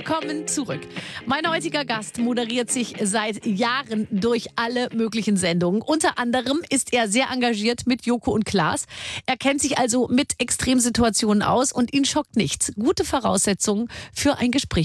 Willkommen zurück. Mein heutiger Gast moderiert sich seit Jahren durch alle möglichen Sendungen. Unter anderem ist er sehr engagiert mit Joko und Klaas. Er kennt sich also mit Extremsituationen aus und ihn schockt nichts. Gute Voraussetzungen für ein Gespräch.